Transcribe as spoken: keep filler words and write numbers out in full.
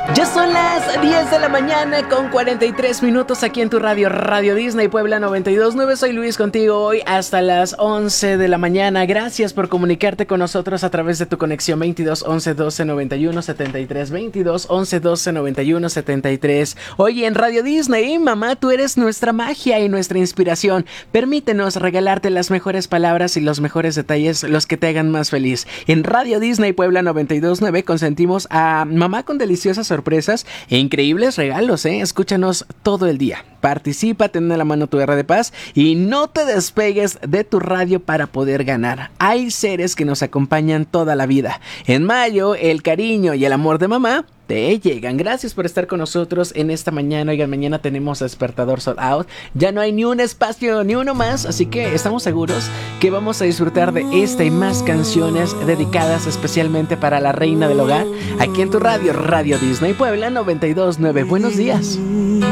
Ya son las diez de la mañana con cuarenta y tres minutos aquí en tu radio, Radio Disney Puebla noventa y dos punto nueve. Soy Luis contigo hoy hasta las once de la mañana. Gracias por comunicarte con nosotros a través de tu conexión veintidós once doce noventa y uno setenta y tres, veintidós once doce noventa y uno setenta y tres. Hoy en Radio Disney, mamá, tú eres nuestra magia y nuestra inspiración. Permítenos regalarte las mejores palabras y los mejores detalles, los que te hagan más feliz. En Radio Disney Puebla noventa y dos punto nueve consentimos a mamá con deliciosas sorpresas sorpresas e increíbles regalos, ¿eh? Escúchanos todo el día. Participa, ten en la mano tu R de Paz y no te despegues de tu radio para poder ganar. Hay seres que nos acompañan toda la vida. En mayo, el cariño y el amor de mamá te llegan. Gracias por estar con nosotros en esta mañana. Oigan, mañana tenemos Despertador Sold Out. Ya no hay ni un espacio, ni uno más, así que estamos seguros que vamos a disfrutar de esta y más canciones dedicadas especialmente para la reina del hogar, aquí en tu radio, Radio Disney Puebla noventa y dos punto nueve. Buenos días.